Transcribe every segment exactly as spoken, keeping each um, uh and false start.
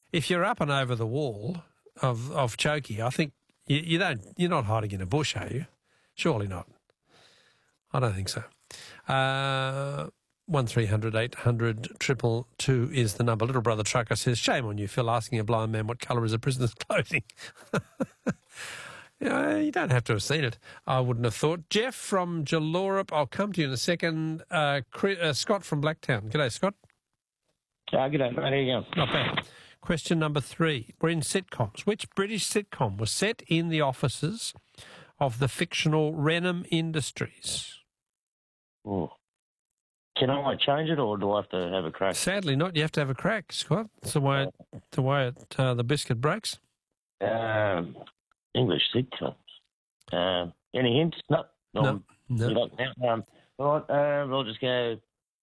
if you're up and over the wall of of Choki, I think you, you don't. You're not hiding in a bush, are you? Surely not. I don't think so. Uh, one three hundred eight hundred triple two is the number. Little brother trucker says, "Shame on you, Phil, asking a blind man what colour is a prisoner's clothing." You know, you don't have to have seen it. I wouldn't have thought. Jeff from Jalorap, I'll come to you in a second. Uh, Chris, uh, Scott from Blacktown. G'day, Scott. Uh, g'day, mate. How you going? Not bad. Question number three. We're in sitcoms. Which British sitcom was set in the offices of the fictional Renham Industries? Oh. Can I change it, or do I have to have a crack? Sadly not. You have to have a crack, Scott. It's the way it, the, way it, uh, the biscuit breaks. Um, English sitcoms. Um, any hints? No. No. No. no. no. Um, all right, uh, we'll just go...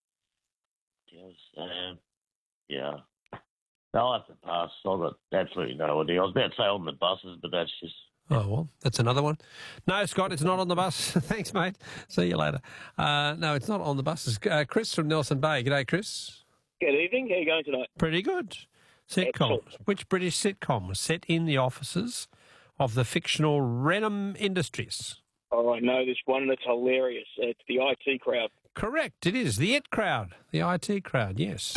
Um, yeah. No, I'll have to pass. I've got absolutely no idea. I was about to say on the buses, but that's just... Oh, well, that's another one. No, Scott, it's not on the bus. Thanks, mate. See you later. Uh, no, it's not on the buses. Uh, Chris from Nelson Bay. G'day, Chris. Good evening. How are you going tonight? Pretty good. Sitcoms. Excellent. Which British sitcom was set in the offices of the fictional Renham Industries? Oh, I know this one, and it's hilarious. It's the I T Crowd. Correct. It is. The It Crowd. The I T Crowd, yes.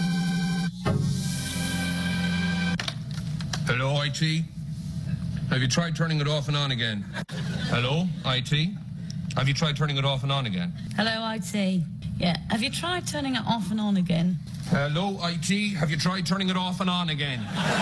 Hello, I T? Have you tried turning it off and on again? Hello, I T? Have you tried turning it off and on again? Hello, I T. Yeah. Have you tried turning it off and on again? Hello, I T? Have you tried turning it off and on again?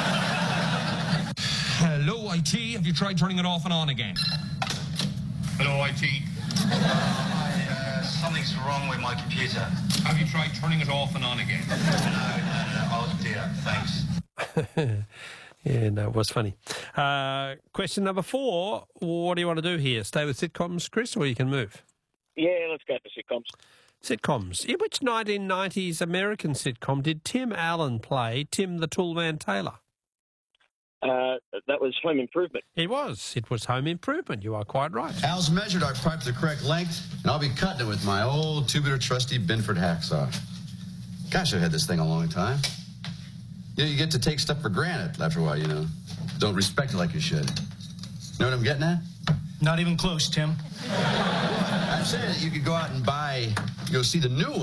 Hello, I T? Have you tried turning it off and on again? Hello, I T? Uh, something's wrong with my computer. Have you tried turning it off and on again? No, no, no. Oh, dear. Thanks. Yeah, no, it was funny. Uh, question number four. What do you want to do here? Stay with sitcoms, Chris, or you can move? Yeah, let's go for sitcoms. Sitcoms. In which nineteen nineties American sitcom did Tim Allen play Tim the Toolman Taylor? Uh, that was Home Improvement. It was. It was Home Improvement. You are quite right. Al's measured our pipe the correct length, and I'll be cutting it with my old two-bitter trusty Binford hacksaw. Gosh, I've had this thing a long time. You know, you get to take stuff for granted after a while, you know. Don't respect it like you should. Know what I'm getting at? Not even close, Tim. I'm saying that you could go out and buy, go see the new one.